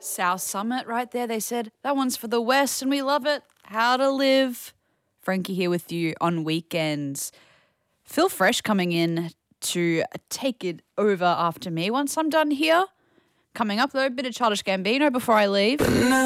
South Summit right there. They said, that one's for the West and we love it. How to live. Frankie here with you on weekends. Phil Fresh coming in to take it over after me once I'm done here. Coming up though, a bit of Childish Gambino before I leave.